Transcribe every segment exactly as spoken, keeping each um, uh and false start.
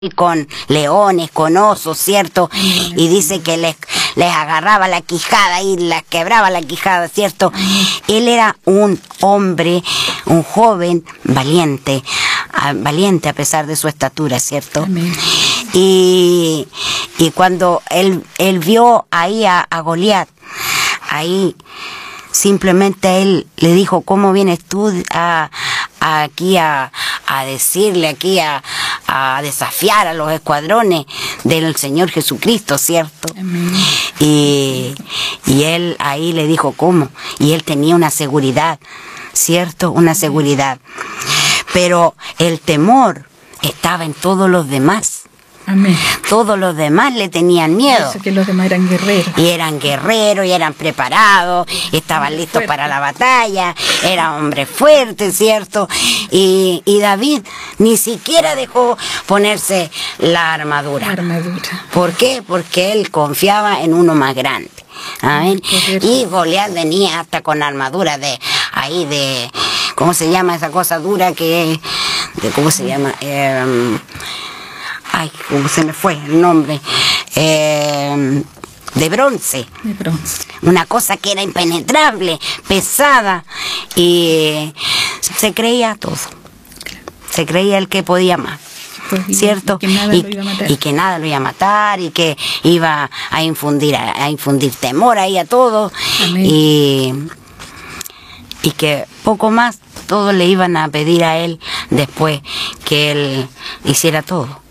y con leones, con osos, ¿cierto? Y dice que les, les agarraba la quijada y las quebraba la quijada, ¿cierto? Él era un hombre, un joven valiente, valiente a pesar de su estatura, ¿cierto? Amén. Y, y cuando él, él vio ahí a, a Goliat, ahí simplemente él le dijo, ¿cómo vienes tú a, a aquí a, a decirle, aquí a, a desafiar a los escuadrones del Señor Jesucristo, ¿cierto? Amén. Y, y él ahí le dijo, ¿cómo? Y él tenía una seguridad, ¿cierto? Una seguridad. Pero el temor estaba en todos los demás. Amén. Todos los demás le tenían miedo. Eso que los demás eran guerreros. Y eran guerreros, y eran preparados, y estaban listos Fuerte. para la batalla, era hombre fuerte, ¿cierto? Y, y David ni siquiera dejó ponerse la armadura. La armadura. ¿Por qué? Porque él confiaba en uno más grande. Amén. Correcto. Y Goliat venía hasta con armadura de ahí de, ¿cómo se llama esa cosa dura que, de cómo se llama? Eh, ay, ¿cómo se me fue el nombre? Eh, de bronce. De bronce. Una cosa que era impenetrable, pesada, y se creía todo. Se creía el que podía más. Pues, y- ¿Cierto? y que nada y, lo iba a matar. y que nada lo iba a matar, y que iba a infundir a, a infundir temor ahí a todos. Amén. Y, y que poco más todos le iban a pedir a él después que él hiciera todo.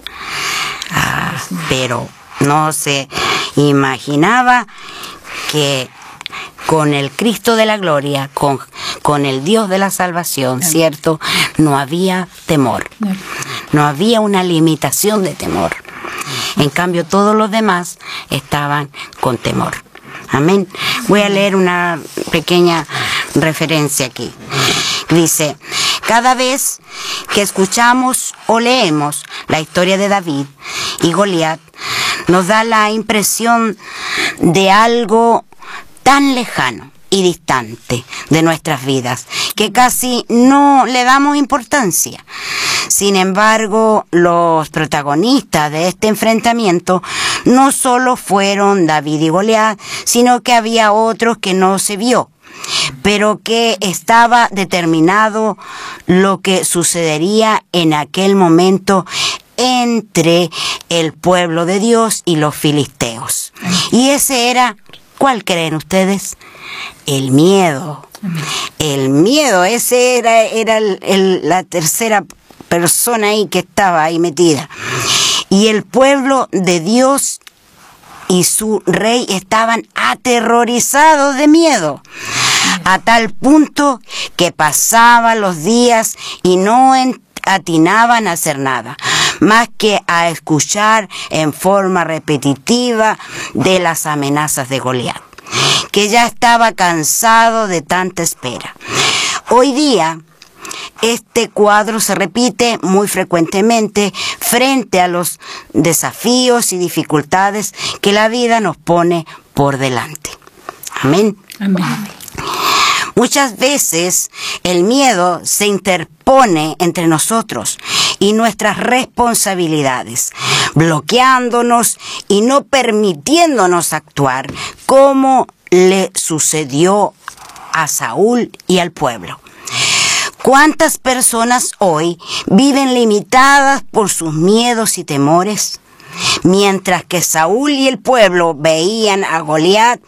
Ah, pero no se imaginaba que con el Cristo de la gloria, con, con el Dios de la salvación, ¿cierto? No había temor. No. No había una limitación de temor. En cambio, todos los demás estaban con temor. Amén. Voy a leer una pequeña referencia aquí. Dice, cada vez que escuchamos o leemos la historia de David y Goliat, nos da la impresión de algo tan lejano y distante de nuestras vidas, que casi no le damos importancia. Sin embargo, los protagonistas de este enfrentamiento no solo fueron David y Goliat, sino que había otros que no se vio, pero que estaba determinado lo que sucedería en aquel momento entre el pueblo de Dios y los filisteos. Y ese era, ¿cuál creen ustedes? El miedo. El miedo, ese era, era el, el, la tercera persona ahí que estaba ahí metida. Y el pueblo de Dios y su rey estaban aterrorizados de miedo, a tal punto que pasaban los días y no en- atinaban a hacer nada, más que a escuchar en forma repetitiva de las amenazas de Goliat, que ya estaba cansado de tanta espera. Hoy día, este cuadro se repite muy frecuentemente frente a los desafíos y dificultades que la vida nos pone por delante. Amén. Amén. Muchas veces el miedo se interpone entre nosotros y nuestras responsabilidades, bloqueándonos y no permitiéndonos actuar como le sucedió a Saúl y al pueblo. ¿Cuántas personas hoy viven limitadas por sus miedos y temores? Mientras que Saúl y el pueblo veían a Goliat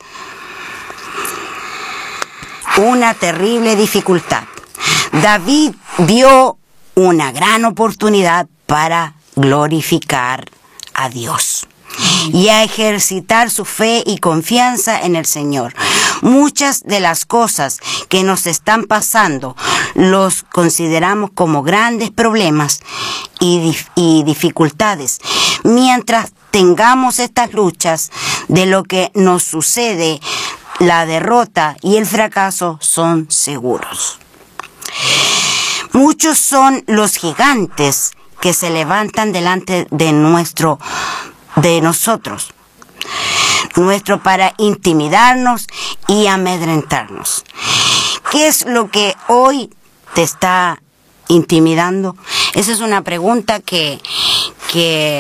una terrible dificultad, David vio una gran oportunidad para glorificar a Dios y a ejercitar su fe y confianza en el Señor. Muchas de las cosas que nos están pasando los consideramos como grandes problemas y, dif- y dificultades. Mientras tengamos estas luchas, de lo que nos sucede, la derrota y el fracaso son seguros. Muchos son los gigantes que se levantan delante de nuestro, de nosotros, nuestro para intimidarnos y amedrentarnos. ¿Qué es lo que hoy te está intimidando? Esa es una pregunta que, que